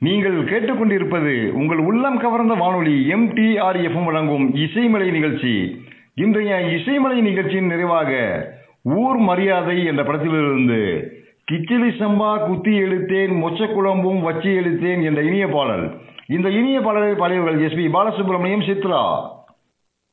நீங்கள் கேட்டுக்கொண்டிருப்பது உங்கள் உள்ளம் கவர்ந்த வானொலி MTRFM வழங்கும் இசைமலை நிகழ்ச்சி. இன்றைய இசைமலை நிகழ்ச்சியின் நிறைவாக ஊர் மரியாதை என்ற படத்திலிருந்து கிச்சிலி சம்பா குத்தி எழுத்தேன் மொச்ச குழம்பும் வச்சி எழுத்தேன் என்ற இனிய பாடல். இந்த இனிய பாடலை பாடியவர்கள் SP பாலசுப்ரமணியம், சித்ரா.